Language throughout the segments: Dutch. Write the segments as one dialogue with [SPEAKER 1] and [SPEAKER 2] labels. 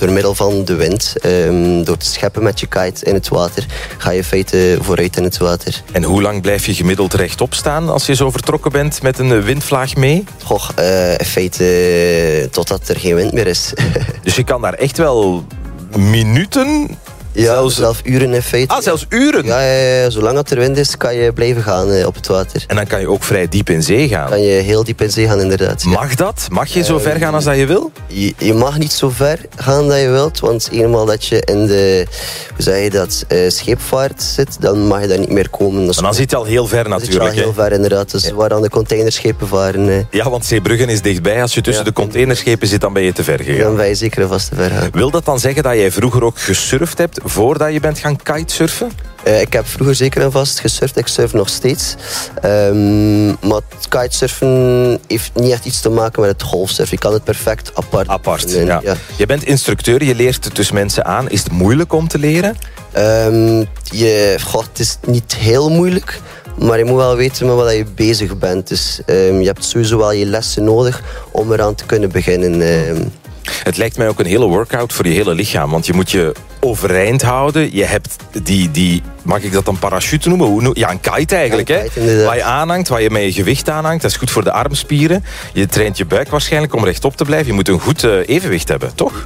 [SPEAKER 1] door middel van de wind, door te scheppen met je kite in het water, ga je in feite vooruit in het water.
[SPEAKER 2] En hoe lang blijf je gemiddeld rechtop staan als je zo vertrokken bent met een windvlaag mee?
[SPEAKER 1] Goh, in feite totdat er geen wind meer is.
[SPEAKER 2] Dus je kan daar echt wel minuten...
[SPEAKER 1] Ja, zelfs uren in feite.
[SPEAKER 2] Ah, zelfs uren?
[SPEAKER 1] Ja, zolang het er wind is, kan je blijven gaan op het water.
[SPEAKER 2] En dan kan je ook vrij diep in zee gaan?
[SPEAKER 1] Kan je heel diep in zee gaan, inderdaad.
[SPEAKER 2] Mag dat? Mag je zo ver gaan als dat je wil?
[SPEAKER 1] Je mag niet zo ver gaan dat je wilt, want eenmaal dat je in de, hoe zeg je dat, scheepvaart zit, dan mag je daar niet meer komen.
[SPEAKER 2] Maar dan zit je al heel ver natuurlijk.
[SPEAKER 1] Dan zit je al heel ver, inderdaad. Dus waar dan de containerschepen varen.
[SPEAKER 2] Ja, want Zeebruggen is dichtbij. Als je tussen de containerschepen zit, dan ben je te ver gegaan.
[SPEAKER 1] Dan ben je zeker vast te ver gaan.
[SPEAKER 2] Wil dat dan zeggen dat jij vroeger ook gesurfd hebt voordat je bent gaan kitesurfen?
[SPEAKER 1] Ik heb vroeger zeker en vast gesurfd. Ik surf nog steeds. Maar kitesurfen heeft niet echt iets te maken met het golfsurfen. Je kan het perfect apart doen.
[SPEAKER 2] Ja. Je bent instructeur, je leert dus mensen aan. Is het moeilijk om te leren?
[SPEAKER 1] Het is niet heel moeilijk. Maar je moet wel weten met wat je bezig bent. Dus je hebt sowieso wel je lessen nodig om eraan te kunnen beginnen.
[SPEAKER 2] Het lijkt mij ook een hele workout voor je hele lichaam. Want je moet je overeind houden. Je hebt die mag ik dat dan parachute noemen? Ja, een kite eigenlijk.
[SPEAKER 1] Ja, een kite, hè?
[SPEAKER 2] Waar je aanhangt, waar je met je gewicht aanhangt. Dat is goed voor de armspieren. Je traint je buik waarschijnlijk om rechtop te blijven. Je moet een goed evenwicht hebben, toch?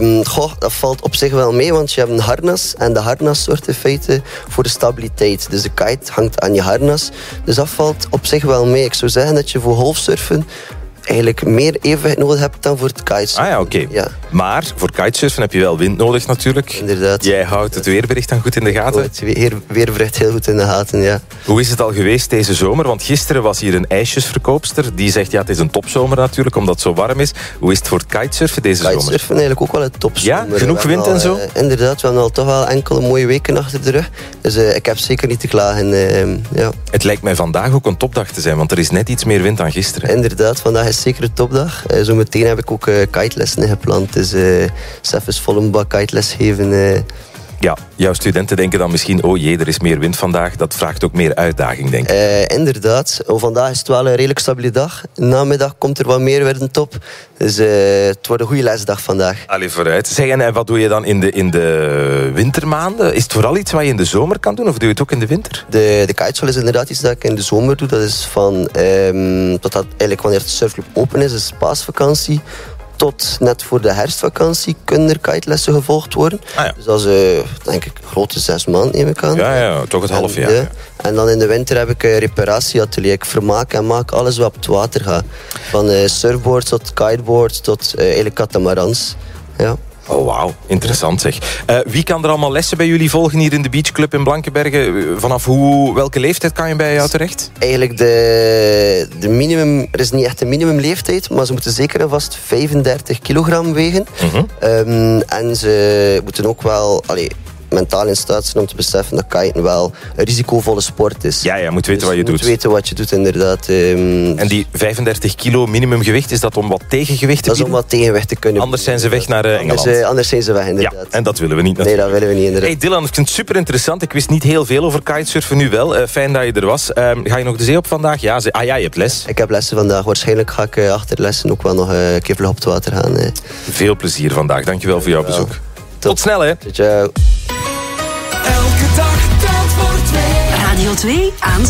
[SPEAKER 1] Dat valt op zich wel mee, want je hebt een harnas. En de harnas zorgt in feite voor de stabiliteit. Dus de kite hangt aan je harnas. Dus dat valt op zich wel mee. Ik zou zeggen dat je voor golfsurfen eigenlijk meer evenwicht nodig hebt dan voor het kitesurfen.
[SPEAKER 2] Ah ja, oké.
[SPEAKER 1] Ja.
[SPEAKER 2] Maar voor kitesurfen heb je wel wind nodig natuurlijk.
[SPEAKER 1] Inderdaad.
[SPEAKER 2] Jij houdt het weerbericht dan goed in de gaten?
[SPEAKER 1] Het weerbericht heel goed in de gaten, ja.
[SPEAKER 2] Hoe is het al geweest deze zomer? Want gisteren was hier een ijsjesverkoopster. Die zegt, ja, het is een topzomer natuurlijk, omdat het zo warm is. Hoe is het voor het kitesurfen deze zomer?
[SPEAKER 1] Kitesurfen eigenlijk ook wel een topzomer.
[SPEAKER 2] Ja, genoeg wind en zo?
[SPEAKER 1] Inderdaad, we hebben al toch wel enkele mooie weken achter de rug. Dus ik heb zeker niet te klagen. Ja.
[SPEAKER 2] Het lijkt mij vandaag ook een topdag te zijn, want er is net iets meer wind dan gisteren.
[SPEAKER 1] Inderdaad, vandaag is zeker een topdag. Zometeen heb ik ook kitelessen gepland. Dus zelfs vol een bak kiteles geven.
[SPEAKER 2] Ja, jouw studenten denken dan misschien, oh jee, er is meer wind vandaag. Dat vraagt ook meer uitdaging, denk ik.
[SPEAKER 1] Inderdaad. Vandaag is het wel een redelijk stabiele dag. Namiddag komt er wat meer wind op. Dus het wordt een goede lesdag vandaag.
[SPEAKER 2] Allee, vooruit. Zeg, en wat doe je dan in de wintermaanden? Is het vooral iets wat je in de zomer kan doen, of doe je het ook in de winter?
[SPEAKER 1] De kiteschool is inderdaad iets dat ik in de zomer doe. Dat is van totdat eigenlijk wanneer het surfclub open is, is paasvakantie. Tot net voor de herfstvakantie kunnen er kitelessen gevolgd worden.
[SPEAKER 2] Ah, ja.
[SPEAKER 1] Dus dat is, denk ik, grote 6 maanden, neem ik aan.
[SPEAKER 2] Ja, toch het half jaar.
[SPEAKER 1] En dan in de winter heb ik een reparatieatelier. Ik vermaak en maak alles wat op het water gaat. Van surfboards tot kiteboards tot eigenlijk catamarans. Ja.
[SPEAKER 2] Oh, wauw. Interessant zeg. Wie kan er allemaal lessen bij jullie volgen hier in de Beachclub in Blankenberge? Vanaf welke leeftijd kan je bij jou terecht?
[SPEAKER 1] Eigenlijk de minimum... Er is niet echt een minimumleeftijd, maar ze moeten zeker en vast 35 kilogram wegen. En ze moeten ook wel mentaal in staat zijn om te beseffen dat kiten wel een risicovolle sport is.
[SPEAKER 2] Ja, je moet weten
[SPEAKER 1] dus
[SPEAKER 2] wat je doet.
[SPEAKER 1] Je moet weten wat je doet, inderdaad.
[SPEAKER 2] En die 35 kilo minimumgewicht, is dat om wat tegengewicht te bieden?
[SPEAKER 1] Dat is om wat tegenwicht te kunnen
[SPEAKER 2] Anders zijn ze weg naar Engeland.
[SPEAKER 1] Anders zijn ze weg, inderdaad.
[SPEAKER 2] Ja, en dat willen we niet natuurlijk.
[SPEAKER 1] Nee, dat willen we niet, inderdaad.
[SPEAKER 2] Hey Dylan, ik vind het super interessant. Ik wist niet heel veel over kitesurfen, nu wel. Fijn dat je er was. Ga je nog de zee op vandaag? Ja, je hebt les.
[SPEAKER 1] Ik heb lessen vandaag. Waarschijnlijk ga ik achter de lessen ook wel nog een keer vlug op het water gaan.
[SPEAKER 2] Veel plezier vandaag. Dankjewel voor jouw bezoek. Tot snel, hè.
[SPEAKER 1] Ciao.
[SPEAKER 3] Elke dag telt voor twee. Radio 2 aan